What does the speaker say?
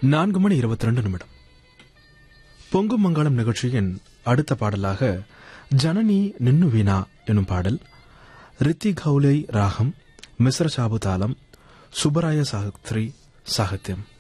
4:22 பொங்கும் மங்களம் நிகழ்ச்சியின் அடுத்த பாடலாக ஜனனி நின்னு வீணா எனும் பாடல் ரித்தி கவுலை ராகம் மிஸ்ர சாபு தாளம் சுப்பராய சாஸ்திரி சாகித்யம்.